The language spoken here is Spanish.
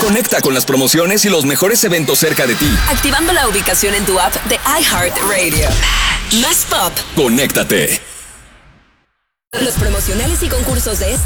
Conecta con las promociones y los mejores eventos cerca de ti. Activando la ubicación en tu app de iHeartRadio. Más pop. Conéctate. Los promocionales y concursos de